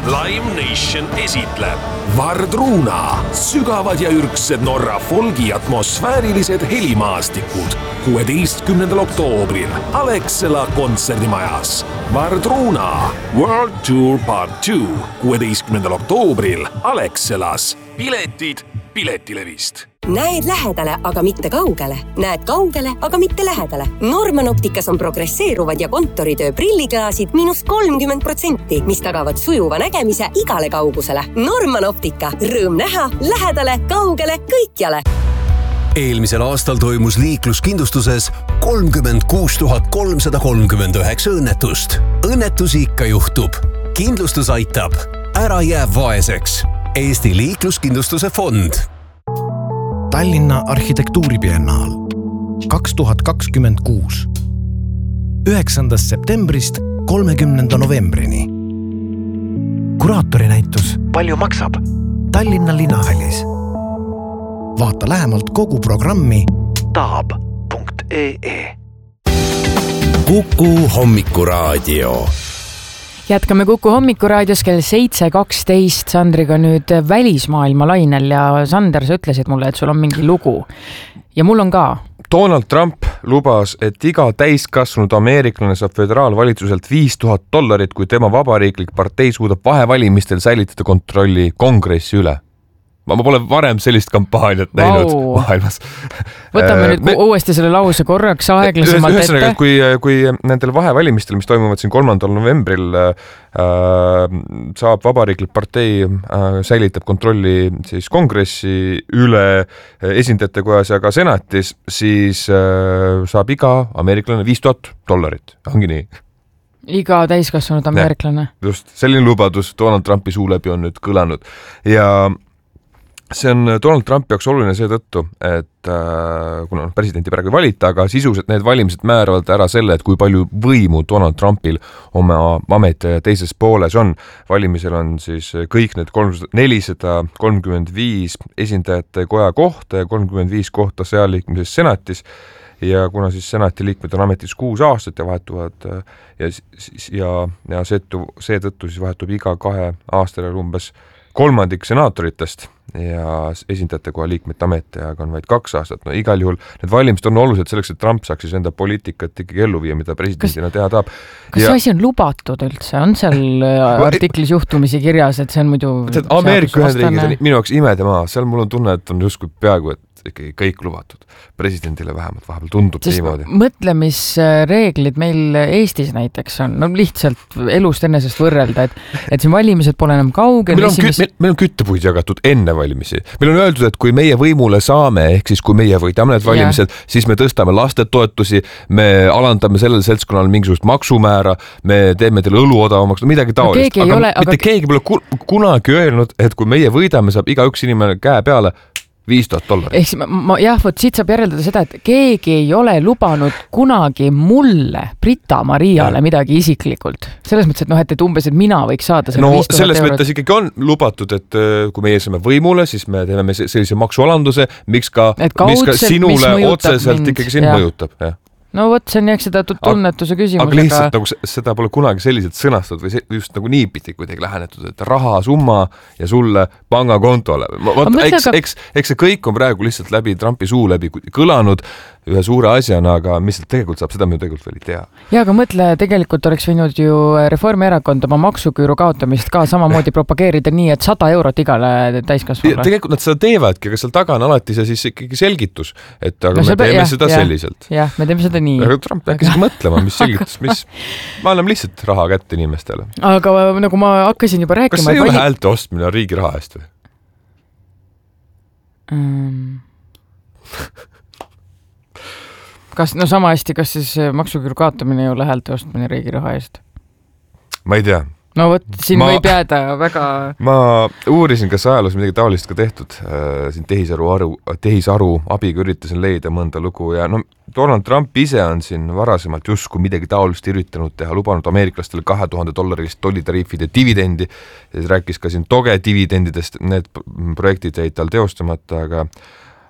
Live Nation esitleb Vardruna, sügavad ja ürgsed Norra folgi atmosfäärilised helimaastikud 16. oktoobril Alexela kontserdimajas. Vardruna World Tour Part 2 16. oktoobril Alexelas. Piletid Piletilevist. Näed lähedale, aga mitte kaugele. Näed kaugele, aga mitte lähedale. Norman Opticas on progresseeruvad ja kontoritöö prilliklaasid -30%, mis tagavad sujuva nägemise igale kaugusele. Norman Optica. Rõõm näha, lähedale, kaugele, kõikjale. Eelmisel aastal toimus liikluskindlustuses 36 339 õnnetust. Õnnetusi ikka juhtub. Kindlustus aitab. Ära jää vaeseks. Eesti liikluskindlustuse fond. Tallinna arhitektuuribiennaal 2026. 9. septembrist 30. novembrini. Kuraatori-näitus Palju maksab? Tallinna Linnahallis. Vaata lähemalt kogu programmi taab.ee. Kuku hommikuraadio. Jätkame Kuku hommikuraadios kell 7.12 Sandriga nüüd välismaailma lainel ja Sander, sa ütlesid mulle, et sul on mingi lugu ja mul on ka. Donald Trump lubas, et iga täiskasvanud ameeriklane saab föderaalvalitsuselt $5000, kui tema vabariiklik partei suudab vahevalimistel säilitada kontrolli kongressi üle. Ma pole varem sellist kampaaniat näinud maailmas. Võtame nüüd uuesti selle lause korraks aeglasemalt ette. Kui nendel vahevalimistel, mis toimuvad siin 3. novembril, saab vabariiklik partei säilitab kontrolli siis kongressi üle esindajate kojas ja ka senatis, siis saab iga ameeriklane $5000. Ongi nii. Iga täiskasvanud ameeriklane. Just, selline lubadus Donald Trumpi suu läbi on nüüd kõlanud. Ja see on Donald Trumpi jaoks oluline seetõttu, et kuna presidenti praegu ei valita, aga sisuliselt need valimised määravad ära selle, et kui palju võimu Donald Trumpil oma ameti teises pooles on. Valimisel on siis kõik need 435 esindajate koja kohta ja 35 kohta seal liikmises senatis. Ja kuna siis senati liikmed on ametis 6 aastat ja vahetuvad ja seetõttu siis vahetub iga 2 aastale umbes kolmandik senaatoritest ja esindajate koha liikmete ametiajaga on vaid 2 aastat. No igal juhul need valimised on olulised selleks, et Trump saaks siis enda poliitikat ikkagi ellu viia, mida presidentina teha tahab. Kas see asi on lubatud üldse? On seal artiklis juhtumisi kirjas, et see on muidu Ameerika Ühendriigid on minu jaoks imed ja maa. Seal mul on tunne, et on justkui peaaegu, et ikkagi kõik lubatud. Presidendile vähemalt vahepeal tundub niimoodi. Mõtlemisreeglid meil Eestis näiteks on lihtsalt elust enesest võrrelda, et siin valimised pole enam kaugel. Meil on küttepuid jagatud enne valimisi. Meil on öeldud, et kui meie võimule saame, ehk siis kui meie võidame need valimised, siis me tõstame lastetoetusi, me alandame sellel seltskonnal mingisugust maksumäära, me teeme teile õlu odavamaks, midagi taolist. Mitte keegi pole kunagi öelnud, et kui meie võidame, saab igaüks inimene käe peale $5000. Jah, siit saab järeldada seda, et keegi ei ole lubanud kunagi mulle, Brita Mariale midagi isiklikult. Selles mõttes, et umbes, et mina võiks saada selle €5000. Selles mõttes ikkagi on lubatud, et kui meie saame võimule, siis me teeme sellise maksualanduse, miks ka sinule otseselt ikkagi sind mõjutab. No vot, see on jah seda tunnetuse küsimus. Aga lihtsalt nagu seda pole kunagi selliselt sõnastatud või just nagu nii pidi kuidagi lähenetud, et rahasumma ja sulle pangakontole. Eks see kõik on praegu lihtsalt läbi Trumpi suu läbi kõlanud ühe suure asjana, aga mis tegelikult saab, seda me ju tegelikult veel ei tea. Ja, aga mõtle, tegelikult oleks võinud ju Reformierakond oma maksuküüru kaotamist ka samamoodi propageerida nii, et €100 igale täiskasvule. Tegelikult nad seda teevadki, aga seal taga on alati see siis ikkagi selgitus, et aga me teeme seda selliselt. Jah, me teeme seda nii. Aga Trump äkki mõtlema, mis selgitus, ma annan lihtsalt raha kätte inimestele. Aga nagu ma hakkasin juba rääkima... Kas see ei ole häälte ostmine riigi raha eest või? Sama hästi, kas siis maksuküüru kaotamine ei ole häälte ostmine riigi raha eest? Ma ei tea. No vot, siin võib jääda väga... Ma uurisin, kas ajaloos midagi taolist ka tehtud. Siin tehisaru abiga üritasin leida mõnda lugu ja Donald Trump ise on siin varasemalt justkui midagi taolist üritanud teha, lubanud ameeriklastele $2000 tollitariifid ja dividendi. Rääkis ka siin toge dividendidest, need projektid jäid tal teostamata,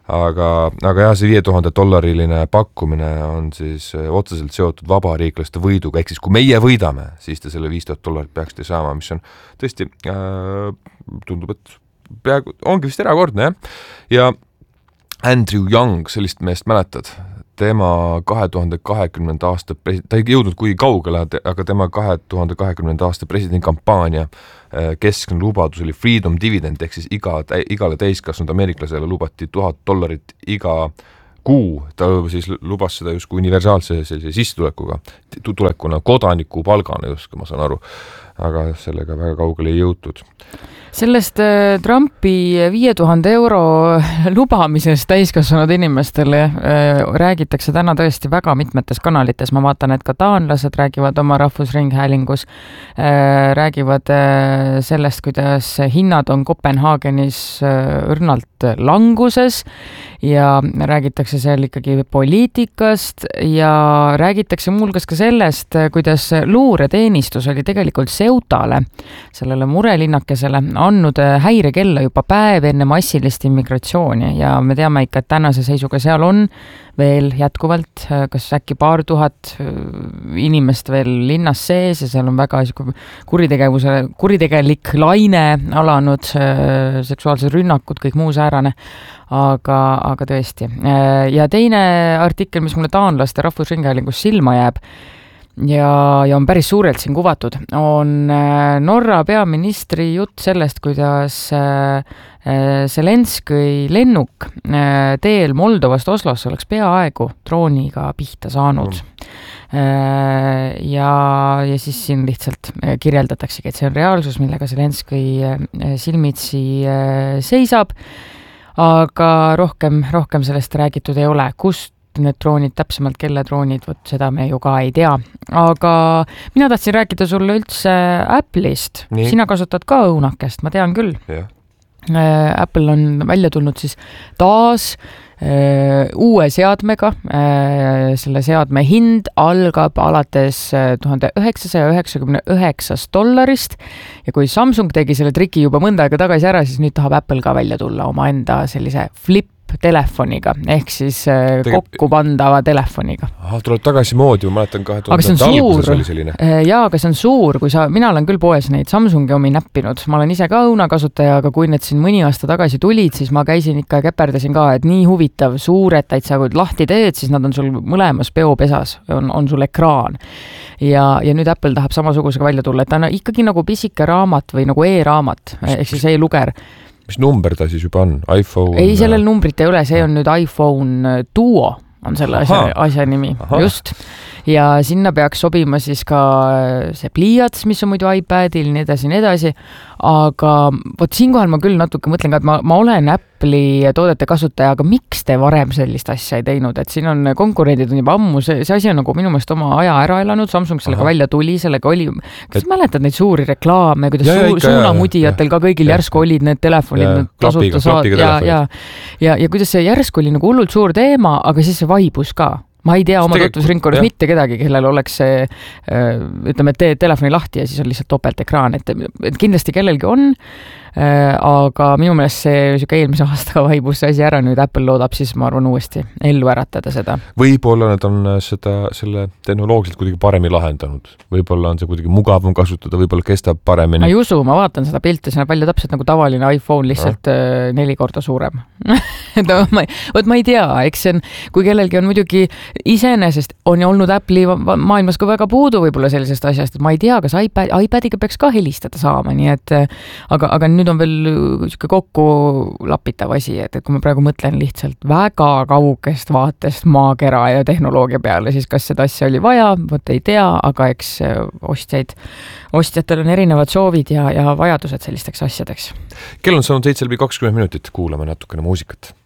aga jah, see $5000 pakkumine on siis otseselt seotud vabariiklaste võiduga, ehk siis kui meie võidame, siis te selle $5000 peaksite saama, mis on tõesti, tundub, et peaaegu ongi vist erakordne, ja Andrew Young, sellist meest mäletad, tema 2020. aasta, ta ei jõudnud kuigi kaugele, aga tema 2020. aasta presidendikampaania keskne lubadus oli freedom dividend, ehk siis igale täiskasvanud ameeriklasele lubati $1000 iga kuu, ta siis lubas seda just kui universaalse sissetulekuna, kodaniku palgana just, kui ma saan aru, aga sellega väga kaugele ei jõutud. Sellest Trumpi €5000 lubamisest täiskasvanud inimestele räägitakse täna tõesti väga mitmetes kanalites. Ma vaatan, et ka taanlased räägivad oma rahvusringhäälingus, räägivad sellest, kuidas hinnad on Kopenhaagenis õrnalt languses ja räägitakse seal ikkagi poliitikast ja räägitakse muuhulgas ka sellest, kuidas luureteenistus oli tegelikult Ceutale, sellele murelinnakesele, andnud häirekella juba päev enne massilist immigratsiooni ja me teame ikka, et tänase seisuga seal on veel jätkuvalt kas äkki paar tuhat inimest veel linnas sees ja seal on väga kuritegelik laine alanud, seksuaalsed rünnakud, kõik muu säärane, aga tõesti. Ja teine artikkel, mis mulle taanlaste rahvusringhäälingus silma jääb, ja on päris suurelt siin kuvatud, on Norra peaministri jutt sellest, kuidas Zelenskõi lennuk teel Moldovast Oslosse oleks peaaegu drooniga pihta saanud. Ja siis siin lihtsalt kirjeldataksegi, et see on reaalsus, millega Zelenskõi silmitsi seisab, aga rohkem sellest räägitud ei ole. Kust need droonid, täpsemalt kelle droonid, võt seda me ju ka ei tea. Aga mina tahtsin rääkida sulle üldse Apple'ist. Nii. Sina kasutad ka õunakest, ma tean küll. Yeah. Apple on välja tulnud siis taas uue seadmega. Selle seadme hind algab alates $1999 ja kui Samsung tegi selle triki juba mõnda aega tagasi ära, siis nüüd tahab Apple ka välja tulla oma enda sellise flip telefoniga, ehk siis kokku pandava telefoniga. Tuleb tagasi moodi, ma mäletan 2000 alguses oli selline. Jaa, aga see on suur, mina olen küll poes neid Samsungi omi näppinud, ma olen ise ka õunakasutaja, aga kui need siin mõni aasta tagasi tulid, siis ma käisin ikka ja käperdasin ka, et nii huvitav, suured täitsa, kui lahti teed, siis nad on sul mõlemas peopesas, on sul ekraan. Ja nüüd Apple tahab samasugusega välja tulla, et ta on ikkagi nagu pisike raamat või nagu e-raamat, ehk siis e-luger. Mis number ta siis juba on? iPhone? Ei, sellel numbrit ei ole, see on nüüd iPhone Duo on selle asja nimi. Aha. Just. Ja sinna peaks sobima siis ka see pliiats, mis on muidu iPadil, nii edasi. Aga võt siinkohal ma küll natuke mõtlen ka, et ma olen Apple'i toodete kasutaja, aga miks te varem sellist asja ei teinud? Et siin on konkurendid on juba ammu, see asi on nagu minu meelest oma aja ära elanud, Samsung sellega välja tuli, sellega oli, kas mäletad neid suuri reklaame, kuidas suunamudijatel ka kõigil järsku olid need telefonid, need tasuta saad ja kuidas see järsku oli nagu hullult suur teema, aga siis see vaibus ka. Ma ei tea oma tutvusringkonnas mitte kedagi, kellel oleks see, ütleme, et teed telefoni lahti ja siis on lihtsalt topelt ekraan, et kindlasti kellelgi on, aga minu meelest see eelmise aastaga vaibus asi ära, nüüd Apple loodab siis, ma arvan, uuesti ellu äratada seda. Võib-olla nad on selle tehnoloogiliselt kuidagi paremini lahendanud. Võib-olla on see kuidagi mugavam kasutada, võib-olla kestab paremini. Ma ei usu, ma vaatan seda pilti, see on palju täpselt nagu tavaline iPhone, lihtsalt 4 korda suurem. Ma ei tea, eks see on, kui kellelgi on muidugi iseenesest on ju olnud Apple'i maailmas ka väga puudu võib-olla sellisest asjast, et ma ei tea, kas iPadiga peaks ka helistada saama, nii et aga nüüd on veel kokku lapitav asi, et kui ma praegu mõtlen lihtsalt väga kaugest vaatest maakera ja tehnoloogia peale, siis kas seda asja oli vaja, võt ei tea, aga eks ostjatel on erinevad soovid ja vajadused sellisteks asjadeks. Kell on saanud 7:20, kuulame natukene muusikat.